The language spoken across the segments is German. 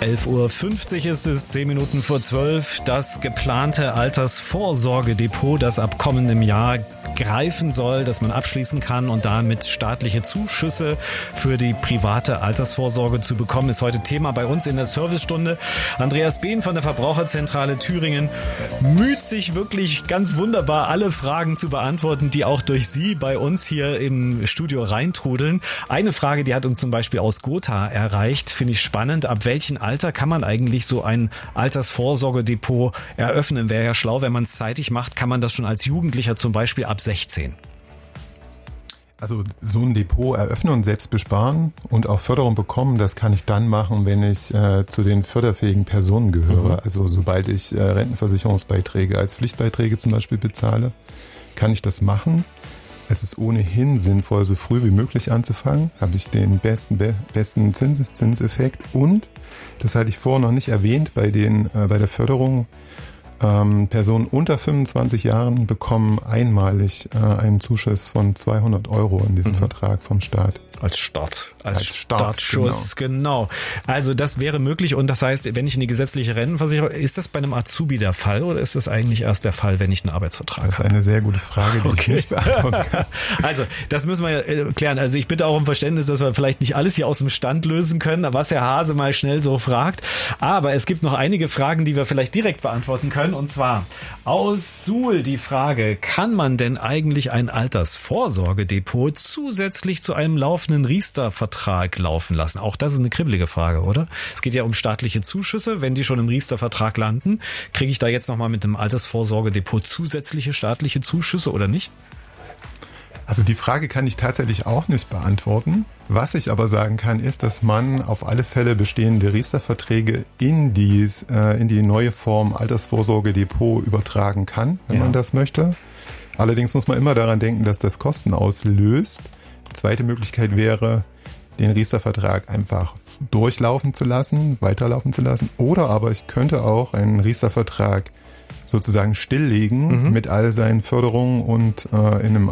11.50 Uhr ist es, 10 Minuten vor 12. Das geplante Altersvorsorgedepot, das ab kommendem Jahr greifen soll, das man abschließen kann und damit staatliche Zuschüsse für die private Altersvorsorge zu bekommen, ist heute Thema bei uns in der Servicestunde. Andreas Behn von der Verbraucherzentrale Thüringen müht sich wirklich ganz wunderbar, alle Fragen zu beantworten, die auch durch Sie bei uns hier im Studio reintrudeln. Eine Frage, die hat uns zum Beispiel aus Gotha erreicht, finde ich spannend. Ab welchem Alter kann man eigentlich so ein Altersvorsorgedepot eröffnen? Wäre ja schlau, wenn man es zeitig macht, kann man das schon als Jugendlicher zum Beispiel ab 16. Also so ein Depot eröffnen und selbst besparen und auch Förderung bekommen, das kann ich dann machen, wenn ich zu den förderfähigen Personen gehöre. Also sobald ich Rentenversicherungsbeiträge als Pflichtbeiträge zum Beispiel bezahle, kann ich das machen. Es ist ohnehin sinnvoll, so früh wie möglich anzufangen. Habe ich den besten Zinseffekt. Und, das hatte ich vorher noch nicht erwähnt, bei der Förderung, Personen unter 25 Jahren bekommen einmalig einen Zuschuss von 200 € in diesem Vertrag vom Staat. Als Startschuss, genau. Also das wäre möglich und das heißt, wenn ich in die gesetzliche Rentenversicherung, ist das bei einem Azubi der Fall oder ist das eigentlich erst der Fall, wenn ich einen Arbeitsvertrag habe? Das ist eine sehr gute Frage, die ich nicht beantworten kann. Also das müssen wir klären. Also ich bitte auch um Verständnis, dass wir vielleicht nicht alles hier aus dem Stand lösen können, was Herr Hase mal schnell so fragt. Aber es gibt noch einige Fragen, die wir vielleicht direkt beantworten können. Und zwar aus Suhl die Frage, kann man denn eigentlich ein Altersvorsorgedepot zusätzlich zu einem laufenden Riester-Vertrag laufen lassen? Auch das ist eine kribbelige Frage, oder? Es geht ja um staatliche Zuschüsse. Wenn die schon im Riester-Vertrag landen, kriege ich da jetzt nochmal mit dem Altersvorsorgedepot zusätzliche staatliche Zuschüsse oder nicht? Also die Frage kann ich tatsächlich auch nicht beantworten. Was ich aber sagen kann, ist, dass man auf alle Fälle bestehende Riester-Verträge in die neue Form Altersvorsorgedepot übertragen kann, wenn man das möchte. Allerdings muss man immer daran denken, dass das Kosten auslöst. Die zweite Möglichkeit wäre, den Riester-Vertrag einfach durchlaufen zu lassen, weiterlaufen zu lassen. Oder aber ich könnte auch einen Riester-Vertrag sozusagen stilllegen mit all seinen Förderungen und in einem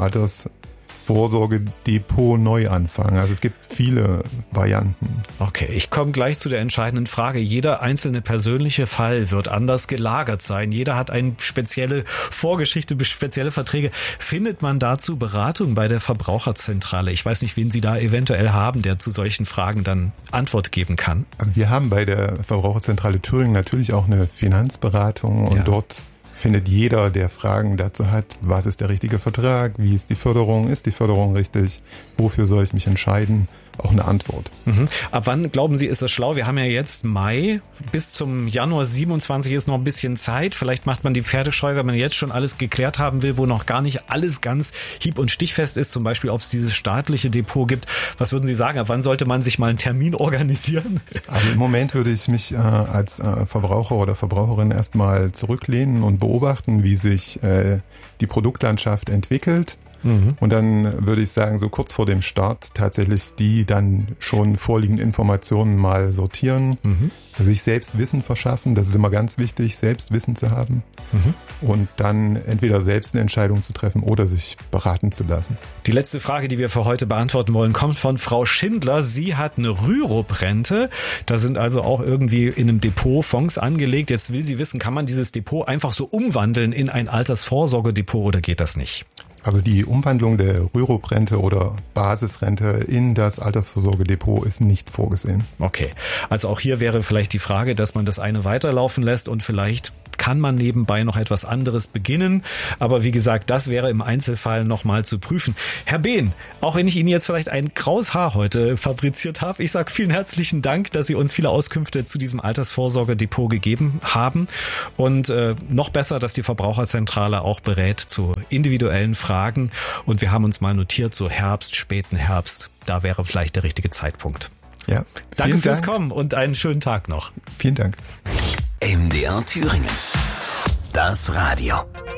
Altersvorsorgedepot neu anfangen. Also es gibt viele Varianten. Okay, ich komme gleich zu der entscheidenden Frage. Jeder einzelne persönliche Fall wird anders gelagert sein. Jeder hat eine spezielle Vorgeschichte, spezielle Verträge. Findet man dazu Beratung bei der Verbraucherzentrale? Ich weiß nicht, wen Sie da eventuell haben, der zu solchen Fragen dann Antwort geben kann. Also wir haben bei der Verbraucherzentrale Thüringen natürlich auch eine Finanzberatung und dort findet jeder, der Fragen dazu hat, was ist der richtige Vertrag, wie ist die Förderung richtig, wofür soll ich mich entscheiden, auch eine Antwort. Ab wann, glauben Sie, ist das schlau? Wir haben ja jetzt Mai, bis zum Januar 27 ist noch ein bisschen Zeit. Vielleicht macht man die Pferdescheu, wenn man jetzt schon alles geklärt haben will, wo noch gar nicht alles ganz hieb- und stichfest ist, zum Beispiel, ob es dieses staatliche Depot gibt. Was würden Sie sagen, ab wann sollte man sich mal einen Termin organisieren? Also im Moment würde ich mich als Verbraucher oder Verbraucherin erstmal zurücklehnen und beobachten, wie sich die Produktlandschaft entwickelt. Und dann würde ich sagen, so kurz vor dem Start tatsächlich die dann schon vorliegenden Informationen mal sortieren, sich selbst Wissen verschaffen, das ist immer ganz wichtig, selbst Wissen zu haben und dann entweder selbst eine Entscheidung zu treffen oder sich beraten zu lassen. Die letzte Frage, die wir für heute beantworten wollen, kommt von Frau Schindler. Sie hat eine Rürup-Rente, da sind also auch irgendwie in einem Depot Fonds angelegt. Jetzt will sie wissen, kann man dieses Depot einfach so umwandeln in ein Altersvorsorgedepot oder geht das nicht? Also die Umwandlung der Rürup-Rente oder Basisrente in das Altersvorsorgedepot ist nicht vorgesehen. Okay, also auch hier wäre vielleicht die Frage, dass man das eine weiterlaufen lässt und vielleicht kann man nebenbei noch etwas anderes beginnen. Aber wie gesagt, das wäre im Einzelfall nochmal zu prüfen. Herr Behn, auch wenn ich Ihnen jetzt vielleicht ein graues Haar heute fabriziert habe, ich sage vielen herzlichen Dank, dass Sie uns viele Auskünfte zu diesem Altersvorsorgedepot gegeben haben. Und noch besser, dass die Verbraucherzentrale auch berät zu individuellen Fragen. Und wir haben uns mal notiert, so Herbst, späten Herbst, da wäre vielleicht der richtige Zeitpunkt. Ja, Danke fürs Kommen und einen schönen Tag noch. Vielen Dank. MDR Thüringen. Das Radio.